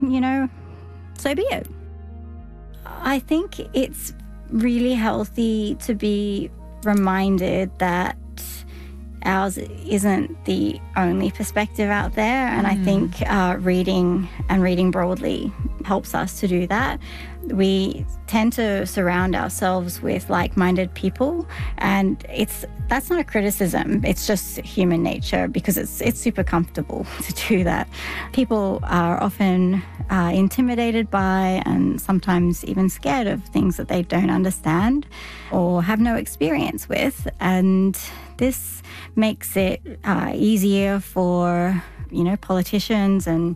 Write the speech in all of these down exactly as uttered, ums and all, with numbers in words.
you know, so be it. I think it's really healthy to be reminded that ours isn't the only perspective out there. And mm. I think uh, reading and reading broadly helps us to do that. We tend to surround ourselves with like-minded people, and it's that's not a criticism. It's just human nature, because it's it's super comfortable to do that. People are often uh, intimidated by and sometimes even scared of things that they don't understand or have no experience with, and this makes it uh, easier for, you know, politicians and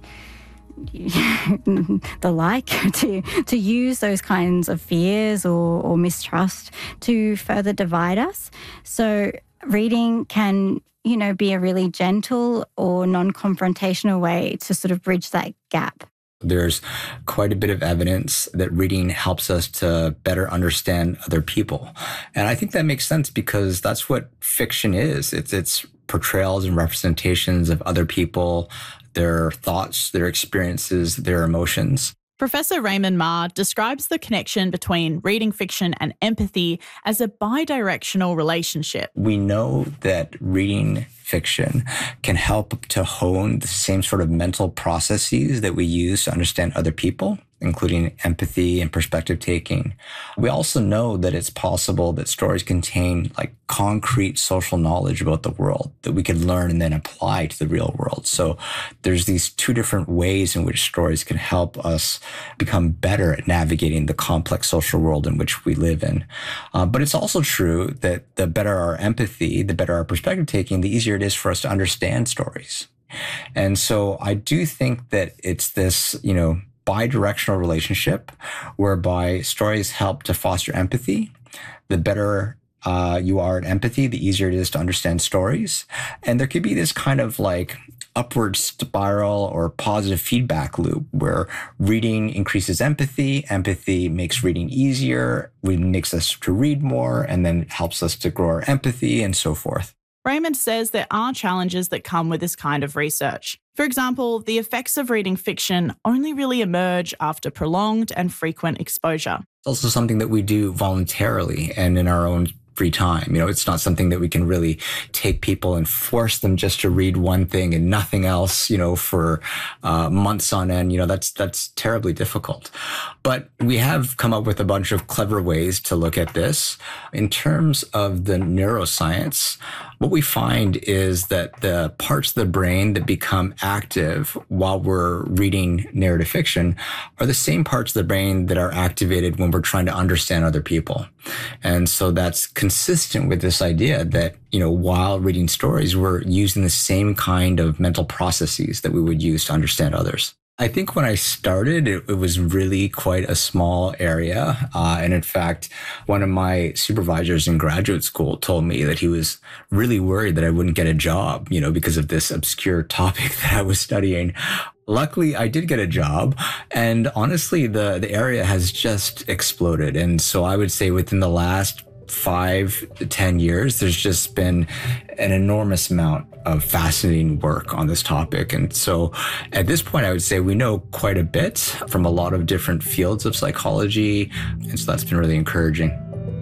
the like to to use those kinds of fears or, or mistrust to further divide us. So reading can, you know, be a really gentle or non-confrontational way to sort of bridge that gap. There's quite a bit of evidence that reading helps us to better understand other people. And I think that makes sense, because that's what fiction is. It's it's portrayals and representations of other people, their thoughts, their experiences, their emotions. Professor Raymond Ma describes the connection between reading fiction and empathy as a bidirectional relationship. We know that reading fiction can help to hone the same sort of mental processes that we use to understand other people, including empathy and perspective taking. We also know that it's possible that stories contain like concrete social knowledge about the world that we can learn and then apply to the real world. So there's these two different ways in which stories can help us become better at navigating the complex social world in which we live in. Uh, but it's also true that the better our empathy, the better our perspective taking, the easier it is for us to understand stories. And so I do think that it's this, you know, bi-directional relationship whereby stories help to foster empathy. The better uh, you are at empathy, the easier it is to understand stories. And there could be this kind of like upward spiral or positive feedback loop where reading increases empathy, empathy makes reading easier, it makes us to read more, and then it helps us to grow our empathy and so forth. Raymond says there are challenges that come with this kind of research. For example, the effects of reading fiction only really emerge after prolonged and frequent exposure. It's also something that we do voluntarily and in our own free time. You know, it's not something that we can really take people and force them just to read one thing and nothing else, you know, for uh, months on end. You know, that's that's terribly difficult. But we have come up with a bunch of clever ways to look at this. In terms of the neuroscience, what we find is that the parts of the brain that become active while we're reading narrative fiction are the same parts of the brain that are activated when we're trying to understand other people. And so that's consistent with this idea that, you know, while reading stories, we're using the same kind of mental processes that we would use to understand others. I think when I started, it, it was really quite a small area. Uh, and in fact, one of my supervisors in graduate school told me that he was really worried that I wouldn't get a job, you know, because of this obscure topic that I was studying. Luckily, I did get a job. And honestly, the, the area has just exploded. And so I would say within the last five to ten years, there's just been an enormous amount of fascinating work on this topic. And so at this point, I would say we know quite a bit from a lot of different fields of psychology. And so that's been really encouraging.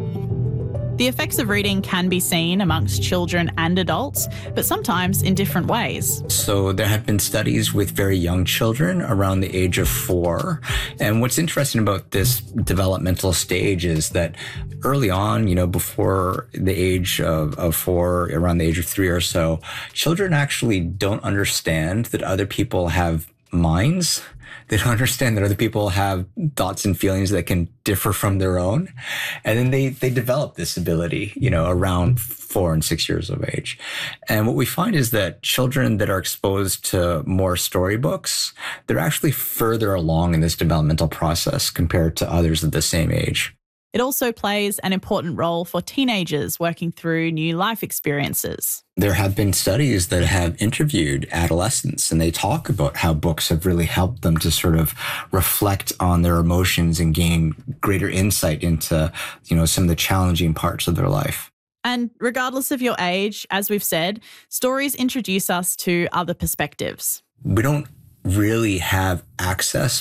The effects of reading can be seen amongst children and adults, but sometimes in different ways. So there have been studies with very young children around the age of four. And what's interesting about this developmental stage is that early on, you know, before the age of, of four, around the age of three or so, children actually don't understand that other people have minds. They don't understand that other people have thoughts and feelings that can differ from their own. And then they, they develop this ability, you know, around four and six years of age. And what we find is that children that are exposed to more storybooks, they're actually further along in this developmental process compared to others at the same age. It also plays an important role for teenagers working through new life experiences. There have been studies that have interviewed adolescents, and they talk about how books have really helped them to sort of reflect on their emotions and gain greater insight into, you know, some of the challenging parts of their life. And regardless of your age, as we've said, stories introduce us to other perspectives. We don't really have access